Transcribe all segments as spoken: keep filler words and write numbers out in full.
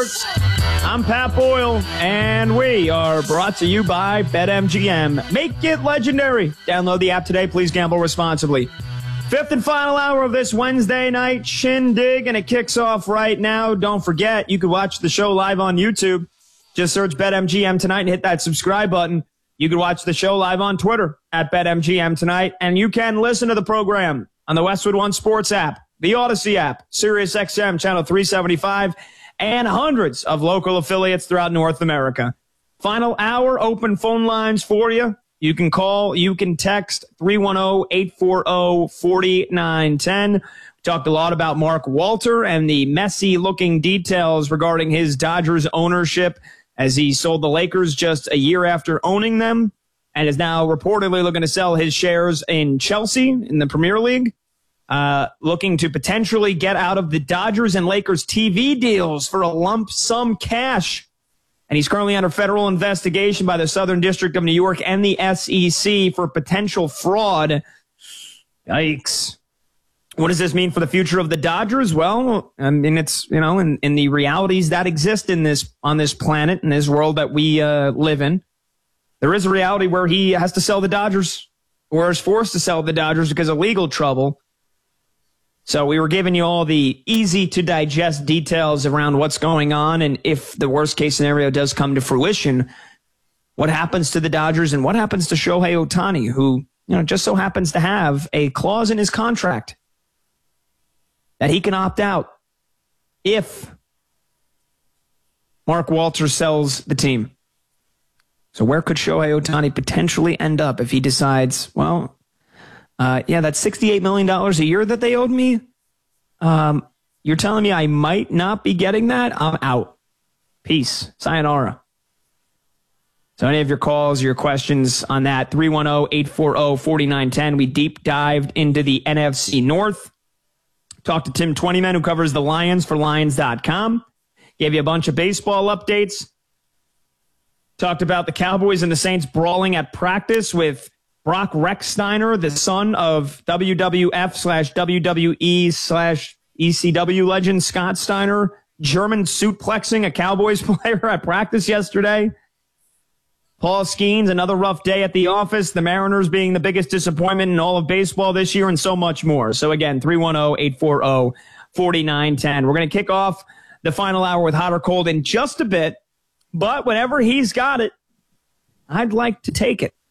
Sports. I'm Pat Boyle, and we are brought to you by BetMGM. Make it legendary. Download the app today. Please gamble responsibly. Fifth and final hour of this Wednesday night shindig, and it kicks off right now. Don't forget, you can watch the show live on YouTube. Just search BetMGM tonight and hit that subscribe button. You can watch the show live on Twitter at BetMGM tonight, and you can listen to the program on the Westwood One Sports app, the Odyssey app, Sirius X M Channel three seventy-five, and hundreds of local affiliates throughout North America. Final hour, open phone lines for you. You can call, you can text three one zero, eight four zero, four nine one zero. We talked a lot about Mark Walter and the messy-looking details regarding his Dodgers ownership as he sold the Lakers just a year after owning them and is now reportedly looking to sell his shares in Chelsea in the Premier League. Uh, looking to potentially get out of the Dodgers and Lakers T V deals for a lump sum cash. And he's currently under federal investigation by the Southern District of New York and the S E C for potential fraud. Yikes. What does this mean for the future of the Dodgers? Well, I mean, it's, you know, in, in the realities that exist in this, on this planet, in this world that we uh, live in, there is a reality where he has to sell the Dodgers or is forced to sell the Dodgers because of legal trouble. So we were giving you all the easy to digest details around what's going on. And if the worst case scenario does come to fruition, what happens to the Dodgers and what happens to Shohei Ohtani, who, you know, just so happens to have a clause in his contract that he can opt out if Mark Walter sells the team. So where could Shohei Ohtani potentially end up if he decides, well, Uh, yeah, that's sixty-eight million dollars a year that they owed me. Um, you're telling me I might not be getting that? I'm out. Peace. Sayonara. So any of your calls, your questions on that, three one zero, eight four zero, four nine one zero. We deep dived into the N F C North. Talked to Tim Twentyman, who covers the Lions for Lions dot com. Gave you a bunch of baseball updates. Talked about the Cowboys and the Saints brawling at practice with Brock Rechsteiner, the son of W W F slash W W E slash E C W legend Scott Steiner, German suplexing a Cowboys player at practice yesterday. Paul Skeens, another rough day at the office. The Mariners being the biggest disappointment in all of baseball this year, and so much more. So again, three one zero, eight four zero, four nine one zero. We're going to kick off the final hour with Hot or Cold in just a bit, but whenever he's got it, I'd like to take it.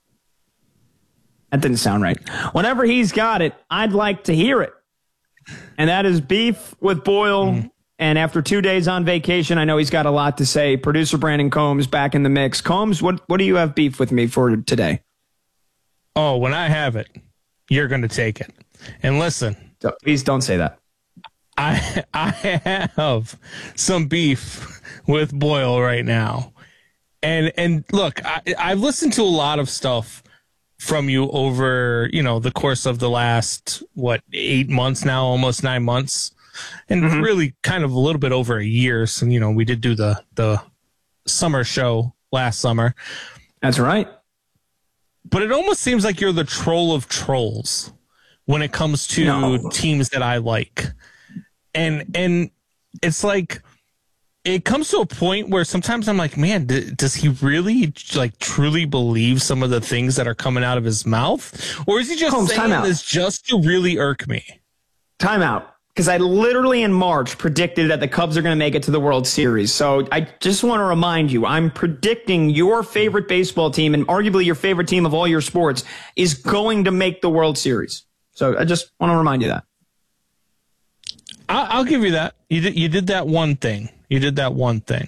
That didn't sound right. Whenever he's got it, I'd like to hear it. And that is Beef with Boyle. Mm. And after two days on vacation, I know he's got a lot to say. Producer Brandon Combs back in the mix. Combs, what, what do you have beef with me for today? Oh, when I have it, you're going to take it. And listen. Please don't say that. I I have some beef with Boyle right now. And, and look, I, I've listened to a lot of stuff from you over, you know, the course of the last, what, eight months now, almost nine months, and mm-hmm. really kind of a little bit over a year. So, you know, we did do the, the summer show last summer. That's right. But it almost seems like you're the troll of trolls when it comes to no. teams that I like. And, and it's like, it comes to a point where sometimes I'm like, man, d- does he really like truly believe some of the things that are coming out of his mouth? Or is he just Holmes, saying this just to really irk me? Time out. Because I literally in March predicted that the Cubs are going to make it to the World Series. So I just want to remind you, I'm predicting your favorite baseball team and arguably your favorite team of all your sports is going to make the World Series. So I just want to remind you that. I'll give you that. You did, you did that one thing. You did that one thing.